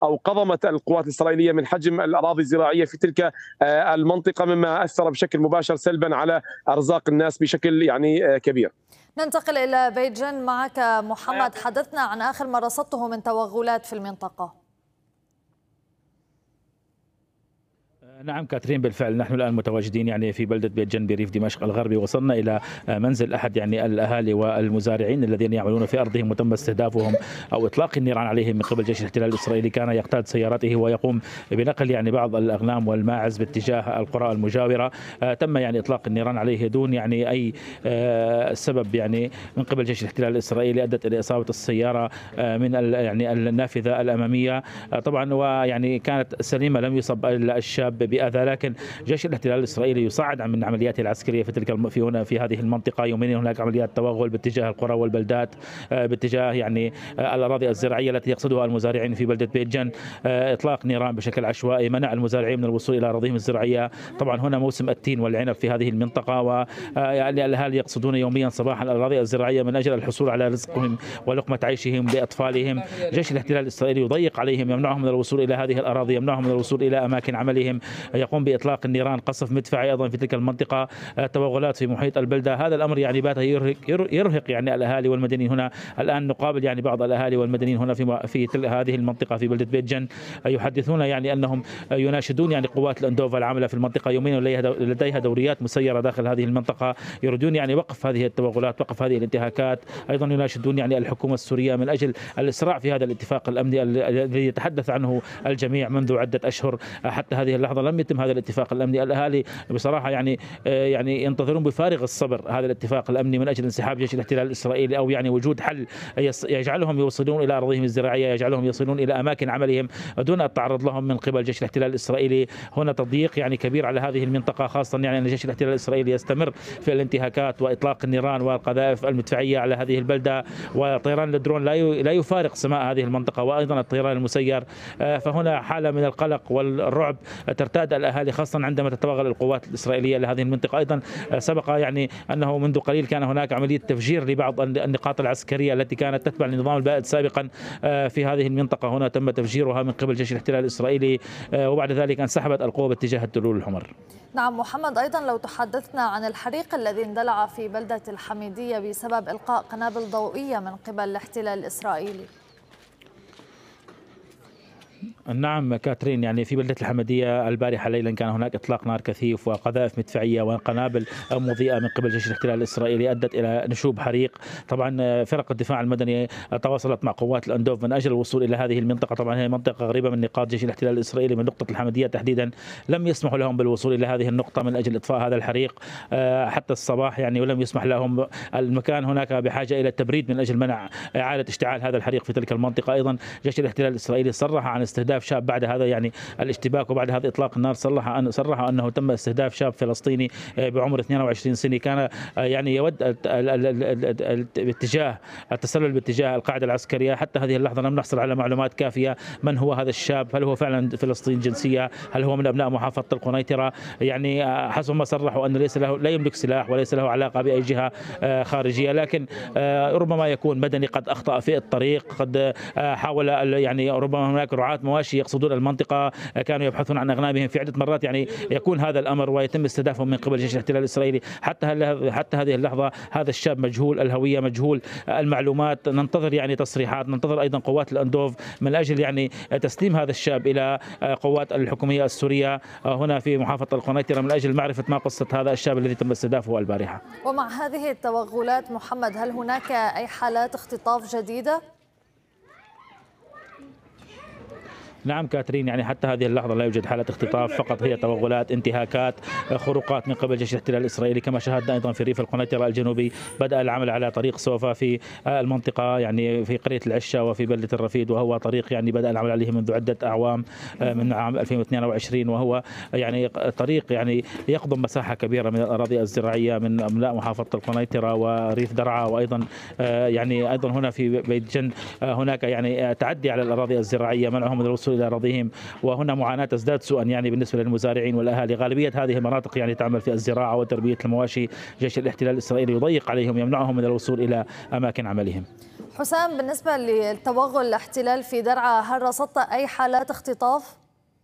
أو قضمت القوات الإسرائيلية من حجم الأراضي الزراعية في تلك المنطقة، مما أثر بشكل مباشر سلبا على أرزاق الناس بشكل كبير. ننتقل إلى بيجين معك محمد، حدثنا عن آخر ما رصدته من توغلات في المنطقة. نعم كاترين، بالفعل نحن الآن متواجدين يعني في بلدة بيت جن بريف دمشق الغربي. وصلنا إلى منزل أحد يعني الأهالي والمزارعين الذين يعملون في أرضهم وتم استهدافهم أو إطلاق النيران عليهم من قبل جيش الاحتلال الإسرائيلي. كان يقتاد سيارته ويقوم بنقل يعني بعض الأغنام والماعز باتجاه القرى المجاورة. تم يعني إطلاق النيران عليه دون يعني أي سبب يعني من قبل جيش الاحتلال الإسرائيلي أدت إلى إصابة السيارة من يعني النافذة الأمامية طبعا، ويعني كانت سليمة، لم يصب إلا الشاب بأذى. لكن جيش الاحتلال الإسرائيلي يصعد من عملياته العسكرية في تلك في هنا في هذه المنطقة. يوميا هناك عمليات توغل باتجاه القرى والبلدات، باتجاه يعني الأراضي الزراعية التي يقصدها المزارعين في بلدة بيت جن. إطلاق نيران بشكل عشوائي منع المزارعين من الوصول إلى أراضيهم الزراعية. طبعا هنا موسم التين والعنب في هذه المنطقة، ويعني الأهالي يقصدون يوميا صباحا الأراضي الزراعية من أجل الحصول على رزقهم ولقمة عيشهم لأطفالهم. جيش الاحتلال الإسرائيلي يضيق عليهم، يمنعهم من الوصول إلى هذه الأراضي، يمنعهم من الوصول إلى أماكن عملهم، يقوم بإطلاق النيران، قصف مدفعي أيضا في تلك المنطقة، توغلات في محيط البلدة. هذا الأمر يعني بات يرهق يعني الأهالي والمدنيين هنا. الآن نقابل يعني بعض الأهالي والمدنيين هنا في هذه المنطقة في بلدة بيت جن، يحدثون يعني أنهم يناشدون يعني قوات الأندوفا العاملة في المنطقة. يوميا لديها دوريات مسيرة داخل هذه المنطقة، يريدون يعني وقف هذه التوغلات، وقف هذه الانتهاكات. أيضا يناشدون يعني الحكومة السورية من أجل الإسراع في هذا الاتفاق الأمني الذي يتحدث عنه الجميع منذ عدة أشهر. حتى هذه اللحظة لم يتم هذا الاتفاق الأمني. الأهالي بصراحة يعني ينتظرون بفارغ الصبر هذا الاتفاق الأمني من أجل انسحاب جيش الاحتلال الإسرائيلي، أو يعني وجود حل يجعلهم يوصلون إلى أراضيهم الزراعية، يجعلهم يصلون إلى أماكن عملهم دون التعرض لهم من قبل جيش الاحتلال الإسرائيلي. هنا تضييق يعني كبير على هذه المنطقة، خاصة يعني أن جيش الاحتلال الإسرائيلي يستمر في الانتهاكات وإطلاق النيران والقذائف المدفعية على هذه البلدة، وطيران الدرون لا يفارق سماء هذه المنطقة، وأيضا الطيران المسير. فهنا حالة من القلق والرعب ترتاد الأهالي، خاصة عندما تتوغل القوات الإسرائيلية لهذه المنطقة. أيضا سبق يعني أنه منذ قليل كان هناك عملية تفجير لبعض النقاط العسكرية التي كانت تتبع للنظام البائد سابقا في هذه المنطقة. هنا تم تفجيرها من قبل جيش الاحتلال الإسرائيلي، وبعد ذلك انسحبت القوة باتجاه التلول الحمر. نعم محمد، أيضا لو تحدثنا عن الحريق الذي اندلع في بلدة الحميدية بسبب إلقاء قنابل ضوئية من قبل الاحتلال الإسرائيلي. نعم كاترين، يعني في بلدة الحمدية البارحة ليلا كان هناك إطلاق نار كثيف وقذائف مدفعية وقنابل مضيئة من قبل جيش الاحتلال الإسرائيلي أدت إلى نشوب حريق. طبعا فرق الدفاع المدني تواصلت مع قوات الأندوف من أجل الوصول إلى هذه المنطقة. طبعا هي منطقة قريبة من نقاط جيش الاحتلال الإسرائيلي، من نقطة الحمدية تحديدا لم يسمحوا لهم بالوصول إلى هذه النقطة من أجل إطفاء هذا الحريق حتى الصباح يعني، ولم يسمح لهم. المكان هناك بحاجة إلى التبريد من أجل منع إعادة اشتعال هذا الحريق في تلك المنطقة. أيضا جيش الاحتلال الإسرائيلي صرح عن استهداف شاب بعد هذا يعني الاشتباك وبعد هذا اطلاق النار. صرح انه تم استهداف شاب فلسطيني بعمر 22 سنه، كان يعني يود التسلل باتجاه القاعده العسكريه. حتى هذه اللحظه لم نحصل على معلومات كافيه من هو هذا الشاب، هل هو فعلا فلسطيني الجنسيه، هل هو من ابناء محافظه القنيطره. يعني حسب ما صرحوا ان ليس له، لا يملك سلاح وليس له علاقه باي جهه خارجيه، لكن ربما يكون مدني قد اخطا في الطريق، قد حاول يعني ربما هناك رعاة مواشي يقصدون المنطقة كانوا يبحثون عن أغنامهم في عدة مرات، يعني يكون هذا الأمر ويتم استهدافهم من قبل جيش الاحتلال الإسرائيلي. حتى هذه اللحظة هذا الشاب مجهول الهوية، مجهول المعلومات. ننتظر يعني تصريحات، ننتظر أيضا قوات الأندوف من أجل يعني تسليم هذا الشاب إلى قوات الحكومية السورية هنا في محافظة القنيطرة من أجل معرفة ما قصة هذا الشاب الذي تم استهدافه البارحة. ومع هذه التوغلات محمد، هل هناك أي حالات اختطاف جديدة؟ نعم كاترين، يعني حتى هذه اللحظة لا يوجد حالة اختطاف، فقط هي توغلات، انتهاكات، خروقات من قبل جيش الاحتلال الإسرائيلي. كما شاهدنا أيضا في ريف القنيطرة الجنوبي بدأ العمل على طريق سوفا في المنطقة، يعني في قرية العشة وفي بلدة الرفيد، وهو طريق يعني بدأ العمل عليه منذ عدة أعوام من عام 2022، وهو يعني طريق يعني يقضم مساحة كبيرة من الأراضي الزراعية من أملاء محافظة القنيطرة وريف درعا. وأيضا يعني أيضا هنا في بيت جن هناك يعني تعدي على الأراضي الزراعية، منعهم من الوصول إلى أراضيهم، وهنا معاناة تزداد سوءا يعني بالنسبة للمزارعين والأهالي. غالبية هذه المناطق يعني تعمل في الزراعة وتربية المواشي. جيش الاحتلال الإسرائيلي يضيق عليهم، يمنعهم من الوصول إلى أماكن عملهم. حسام، بالنسبة للتوغل الاحتلال في درعا، هل رصدت أي حالات اختطاف؟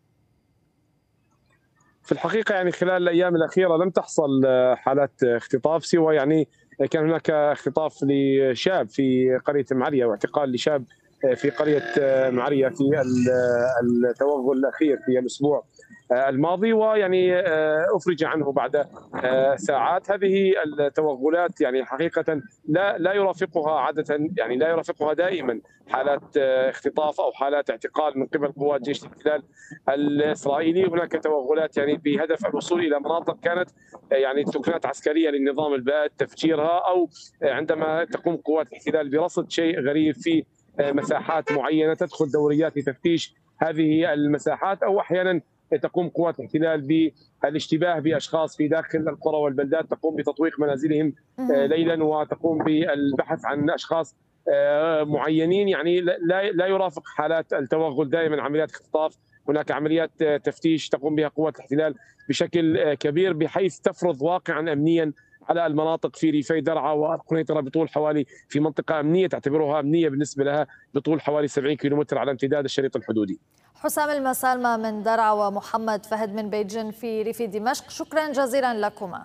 في الحقيقة يعني خلال الأيام الأخيرة لم تحصل حالات اختطاف، سوى يعني كان هناك اختطاف لشاب في قرية معرية واعتقال لشاب في قرية معرية في التوغل الأخير في الأسبوع الماضي، ويعني أفرج عنه بعد ساعات. هذه التوغلات يعني حقيقة لا يرافقها عادة، يعني لا يرافقها دائما حالات اختطاف أو حالات اعتقال من قبل قوات جيش الاحتلال الإسرائيلي. هناك توغلات يعني بهدف الوصول إلى مناطق كانت يعني سكنات عسكرية للنظام البائد تفجيرها، أو عندما تقوم قوات الاحتلال برصد شيء غريب في مساحات معينة تدخل دوريات لتفتيش هذه المساحات، أو أحيانا تقوم قوات الاحتلال بالاشتباه باشخاص في داخل القرى والبلدات، تقوم بتطويق منازلهم ليلا وتقوم بالبحث عن اشخاص معينين. يعني لا يرافق حالات التوغل دائما عمليات اختطاف، هناك عمليات تفتيش تقوم بها قوات الاحتلال بشكل كبير، بحيث تفرض واقعا امنيا على المناطق في ريفي درعا والقنيطره بطول حوالي، في منطقه امنيه تعتبرها امنيه بالنسبه لها، بطول حوالي 70 كيلومتر على امتداد الشريط الحدودي. حسام المسالمة من درعا ومحمد فهد من بيجين في ريف دمشق، شكرا جزيلا لكما.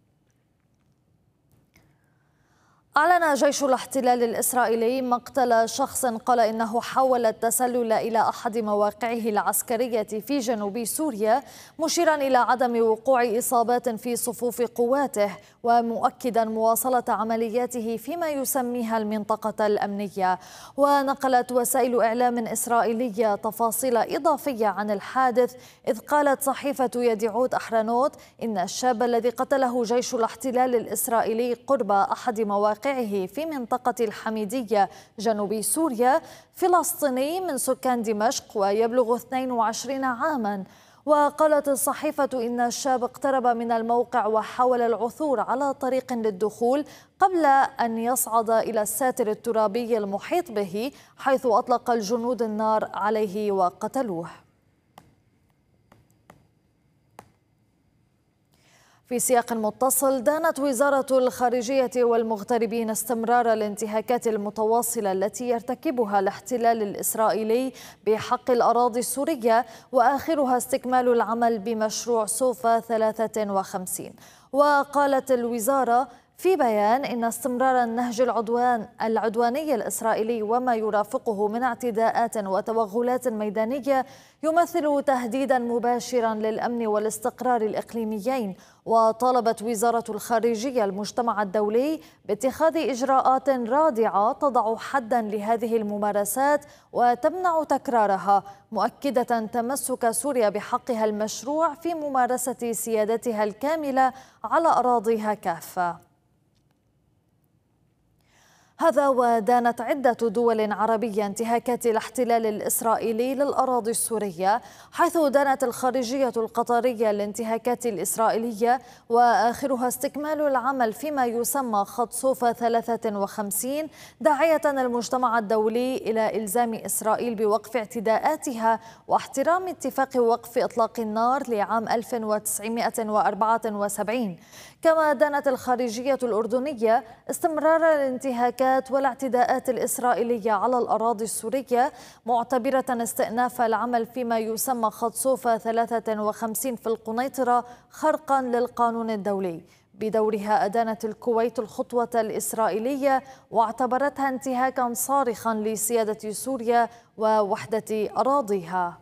أعلن جيش الاحتلال الإسرائيلي مقتل شخص قال إنه حاول التسلل إلى أحد مواقعه العسكرية في جنوب سوريا، مشيرا إلى عدم وقوع إصابات في صفوف قواته، ومؤكدا مواصلة عملياته فيما يسميها المنطقة الأمنية. ونقلت وسائل إعلام إسرائيلية تفاصيل إضافية عن الحادث، إذ قالت صحيفة يديعوت أحرنوت إن الشاب الذي قتله جيش الاحتلال الإسرائيلي قرب أحد مواقعه في منطقة الحميدية جنوب سوريا فلسطيني من سكان دمشق ويبلغ 22 عاما. وقالت الصحيفة إن الشاب اقترب من الموقع وحاول العثور على طريق للدخول قبل أن يصعد إلى الساتر الترابي المحيط به، حيث أطلق الجنود النار عليه وقتلوه. في سياق متصل، دانت وزارة الخارجية والمغتربين استمرار الانتهاكات المتواصلة التي يرتكبها الاحتلال الإسرائيلي بحق الأراضي السورية، وآخرها استكمال العمل بمشروع سوفا 53. وقالت الوزارة في بيان إن استمرار النهج العدواني الإسرائيلي وما يرافقه من اعتداءات وتوغلات ميدانية يمثل تهديدا مباشرا للأمن والاستقرار الإقليميين. وطالبت وزارة الخارجية المجتمع الدولي باتخاذ إجراءات رادعة تضع حدا لهذه الممارسات وتمنع تكرارها، مؤكدة تمسك سوريا بحقها المشروع في ممارسة سيادتها الكاملة على أراضيها كافة. هذا ودانت عدة دول عربية انتهاكات الاحتلال الإسرائيلي للأراضي السورية، حيث دانت الخارجية القطرية الانتهاكات الإسرائيلية، وآخرها استكمال العمل فيما يسمى خط سوفا 53، داعية المجتمع الدولي إلى إلزام إسرائيل بوقف اعتداءاتها واحترام اتفاق وقف إطلاق النار لعام 1974. كما دانت الخارجية الأردنية استمرار الانتهاكات والاعتداءات الإسرائيلية على الأراضي السورية، معتبرة استئناف العمل فيما يسمى خط سوفا 53 في القنيطرة خرقا للقانون الدولي. بدورها أدانت الكويت الخطوة الإسرائيلية واعتبرتها انتهاكا صارخا لسيادة سوريا ووحدة أراضيها.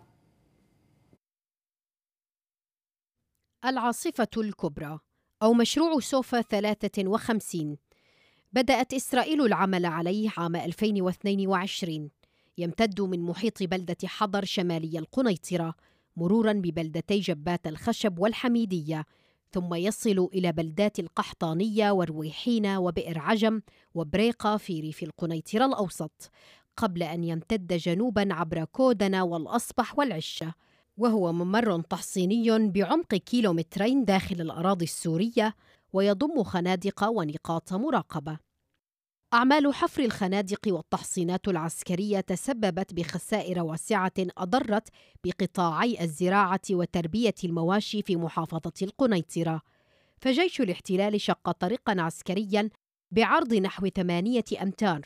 العاصفة الكبرى أو مشروع سوفا 53 بدأت إسرائيل العمل عليه عام 2022، يمتد من محيط بلدة حضر شمالي القنيطرة مرورا ببلدتي جبات الخشب والحميدية، ثم يصل إلى بلدات القحطانية ورويحين وبئر عجم وبريقة في ريف القنيطرة الأوسط، قبل أن يمتد جنوبا عبر كودنا والأصبح والعشة، وهو ممر تحصيني بعمق 2 كيلومترين داخل الأراضي السورية، ويضم خنادق ونقاط مراقبة. أعمال حفر الخنادق والتحصينات العسكرية تسببت بخسائر واسعة أضرت بقطاعي الزراعة وتربية المواشي في محافظة القنيطرة، فجيش الاحتلال شق طريقا عسكريا بعرض نحو 8 أمتار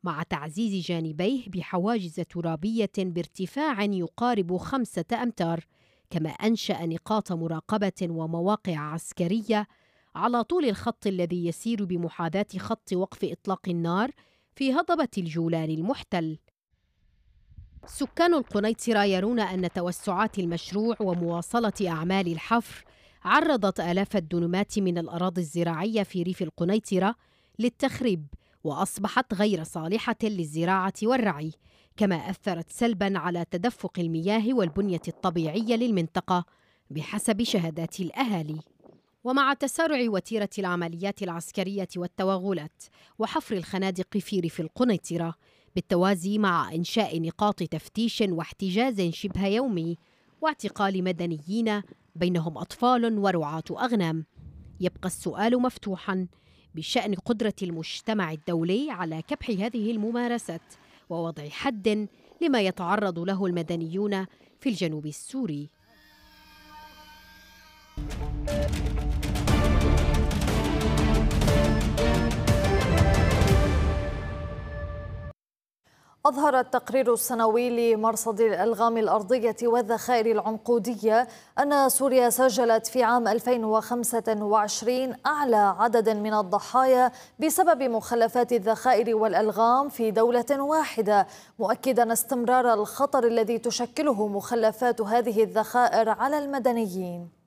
مع تعزيز جانبيه بحواجز ترابية بارتفاع يقارب 5 أمتار، كما أنشأ نقاط مراقبة ومواقع عسكرية على طول الخط الذي يسير بمحاذاة خط وقف إطلاق النار في هضبة الجولان المحتل. سكان القنيطرة يرون أن توسعات المشروع ومواصلة أعمال الحفر عرضت آلاف الدنومات من الأراضي الزراعية في ريف القنيطرة للتخريب، وأصبحت غير صالحة للزراعة والرعي، كما أثرت سلباً على تدفق المياه والبنية الطبيعية للمنطقة بحسب شهادات الأهالي. ومع تسارع وتيرة العمليات العسكرية والتوغلات وحفر الخنادق في ريف القنيطرة، بالتوازي مع إنشاء نقاط تفتيش واحتجاز شبه يومي واعتقال مدنيين بينهم أطفال ورعاة أغنام، يبقى السؤال مفتوحاً بشأن قدرة المجتمع الدولي على كبح هذه الممارسات ووضع حد لما يتعرض له المدنيون في الجنوب السوري. أظهر التقرير السنوي لمرصد الألغام الأرضية والذخائر العنقودية أن سوريا سجلت في عام 2025 أعلى عدد من الضحايا بسبب مخلفات الذخائر والألغام في دولة واحدة، مؤكدا استمرار الخطر الذي تشكله مخلفات هذه الذخائر على المدنيين.